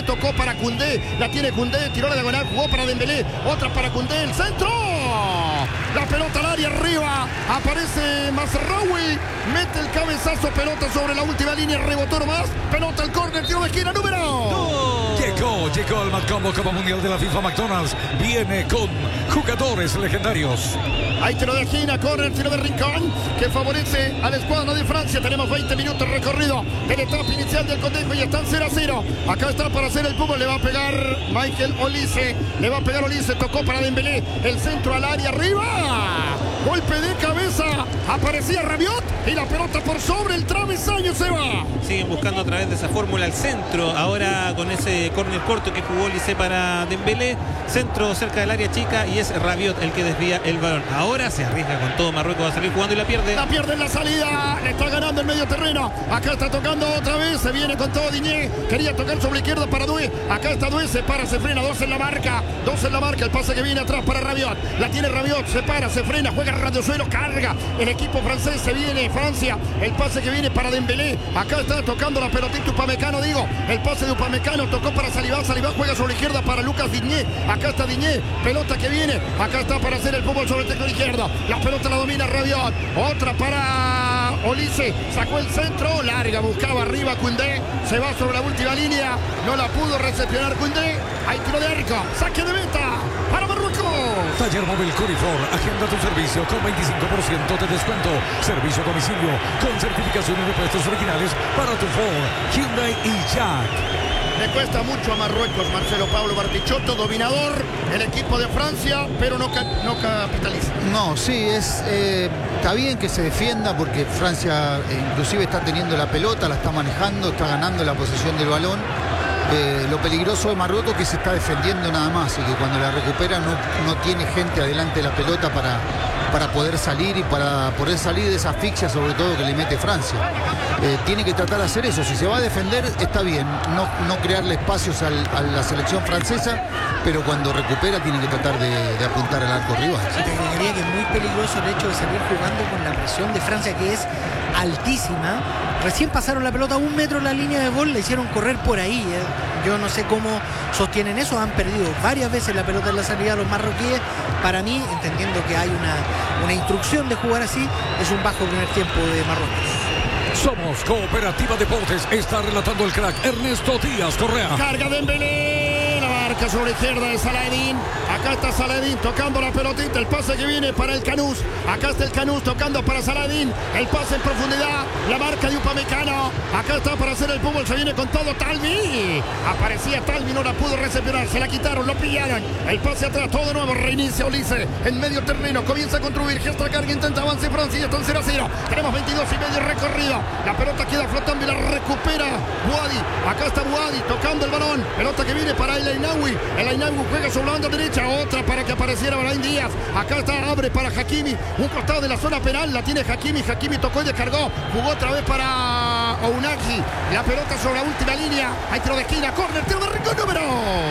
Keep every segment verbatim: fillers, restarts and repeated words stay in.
Dembélé, tocó para Koundé, la tiene Koundé, tiró la diagonal, jugó para Dembélé, otra para Koundé, el centro, la pelota al área arriba, aparece Mazraoui, mete el cabezazo, pelota sobre la última línea, rebotó nomás, pelota al córner, tiro de esquina, número. No. Llegó, llegó al Matcombo Copa Mundial de la FIFA McDonald's, viene con jugadores legendarios. Hay tiro de esquina, córner, tiro de rincón, que favorece a la escuadra de Francia. Tenemos veinte minutos recorrido de la etapa inicial del cotejo y están cero a cero. Acá está para hacer el fútbol, le va a pegar Michael Olise, le va a pegar Olise, tocó para Dembélé, el centro al área, arriba, golpe de cabeza, aparecía Rabiot y la pelota por sobre el travesaño se va. Siguen buscando a través de esa fórmula el centro, ahora con ese córner corto que jugó Olise para Dembélé, centro cerca del área chica y es Rabiot el que desvía el balón. Ahora se arriesga con todo, Marruecos va a salir jugando y la pierde. La pierde en la salida, le está ganando el medio terreno. Acá está tocando otra vez, se viene con todo Diñé. Quería tocar sobre la izquierda para Doué. Acá está Doué, se para, se frena, dos en la marca. Dos en la marca, el pase que viene atrás para Rabiot. La tiene Rabiot, se para, se frena, juega Radiosuelo, carga. El equipo francés se viene, Francia. El pase que viene para Dembélé. Acá está tocando la pelotita Upamecano, digo. El pase de Upamecano tocó para Saliba. Saliba juega sobre la izquierda para Lucas Diñé. Acá está Diñé, pelota que viene. Acá está para hacer el fútbol sobre el teclado izquierdo. La pelota la domina Rabiot. Otra para Olise. Sacó el centro. Larga. Buscaba arriba Koundé. Se va sobre la última línea. No la pudo recepcionar Koundé. Hay tiro de arco. Saque de meta para Marruecos. Taller Móvil Corifor. Agenda tu servicio con veinticinco por ciento de descuento. Servicio a domicilio con certificaciones de puestos originales para tu Ford, Hyundai y Jack. Le cuesta mucho a Marruecos, Marcelo Pablo Bartichotto, dominador, el equipo de Francia, pero no, ca no capitaliza. No, sí, es eh, está bien que se defienda porque Francia eh, inclusive está teniendo la pelota, la está manejando, está ganando la posesión del balón. Eh, lo peligroso de Marruecos es que se está defendiendo nada más y que cuando la recupera no, no tiene gente adelante de la pelota para, para poder salir y para poder salir de esa asfixia sobre todo que le mete Francia. Eh, tiene que tratar de hacer eso, si se va a defender está bien, no, no crearle espacios al, a la selección francesa, pero cuando recupera tiene que tratar de, de apuntar al arco rival. Sí, te diría que es muy peligroso el hecho de salir jugando con la presión de Francia que es altísima. Recién pasaron la pelota a un metro de la línea de gol, la hicieron correr por ahí. ¿eh? Yo no sé cómo sostienen eso, han perdido varias veces la pelota en la salida los marroquíes. Para mí, entendiendo que hay una, una instrucción de jugar así, es un bajo primer tiempo de Marruecos. Somos Cooperativa Deportes, está relatando el crack Ernesto Díaz Correa. Carga Dembélé, la marca sobre la izquierda de Saladín. Acá está Saladín tocando la pelotita, el pase que viene para el Canús. Acá está el Canús tocando para Saladín, el pase en profundidad, la marca de Upamecano. Acá está para hacer el fútbol, se viene con todo Talvi. Aparecía Talvi, no la pudo recepcionar, se la quitaron, lo pillaron. El pase atrás, todo de nuevo, reinicia Olise en medio terreno, comienza a construir, gesta carga, intenta avance Francia y están cero a cero. Tenemos veintidós y medio recorrido. La pelota queda flotando y la recupera Bouadi. Acá está Bouadi tocando el balón. Pelota que viene para El Ainaoui. El Ainaoui juega sobre la banda derecha. Otra para que apareciera Brahim Díaz. Acá está, abre para Hakimi. Un costado de la zona penal. La tiene Hakimi. Hakimi tocó y descargó. Jugó otra vez para Ounahi. La pelota sobre la última línea. Hay tiro de esquina. Córner. Tiro de rincón número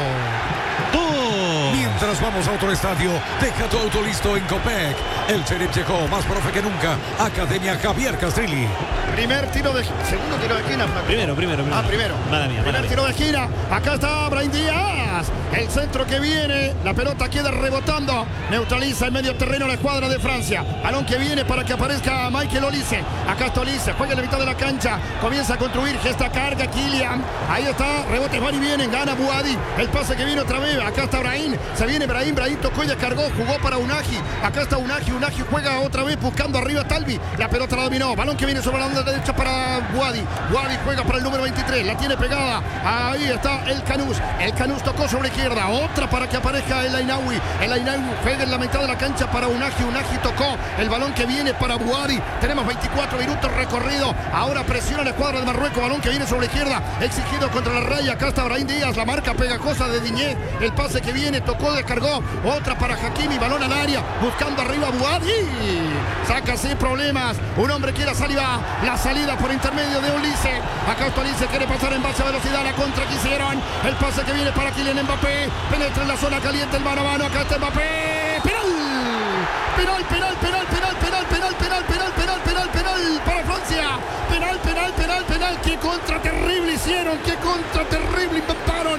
dos. Mientras vamos a otro estadio, deja tu auto listo en Copec. El Sheriff llegó, más profe que nunca. Academia Javier Castrilli. Primer tiro de segundo tiro de esquina. Primero, primero, primero. Ah, primero. Mala mía, Primer mala tiro mía. de esquina. Acá está Brahim Díaz. El centro que viene. La pelota queda rebotando. Neutraliza el medio terreno la escuadra de Francia. Balón que viene para que aparezca Michael Olise. Acá está Olise. Juega en la mitad de la cancha. Comienza a construir. Gesta carga. Kylian. Ahí está. Rebotes van y vienen. Gana Bouadi. El pase que viene otra vez. Acá está Brahim. Se viene Brahim. Brahim tocó y descargó. Jugó para Ounahi. Acá está Ounahi. Ounahi juega otra vez buscando arriba a Talvi. La pelota la dominó. Balón que viene sobre la banda derecha para Bouadi. Bouadi juega para el número veintitrés. La tiene pegada. Ahí está el Canús. El Canús tocó sobre la izquierda. Otra para que aparezca el Ainaoui. El Ainaoui juega en la mitad de la cancha para Ounahi. Ounahi tocó. El balón que viene para Bouadi. Tenemos veinticuatro minutos recorrido. Ahora presiona la escuadra de Marruecos. Balón que viene sobre la izquierda. Exigido contra la raya. Acá está Brahim Díaz. La marca pegajosa de Diñé. El pase que viene. Tocó, descargó. Otra para Hakimi. Balón al área. Buscando arriba a Bouadi. Saca sin problemas. Un hombre quiere salir. La salida por intermedio de Olise. Acá está Olise. Quiere pasar en base a velocidad. La contra que hicieron. El pase que viene para Kylian Mbappé. Penetra en la zona caliente. El mano a mano. Acá está Mbappé. Penal. Penal, penal, penal, penal, penal, penal, penal, penal, penal, penal, penal para Francia. Penal, penal, penal, penal. Qué contra terrible hicieron. Qué contra terrible inventaron.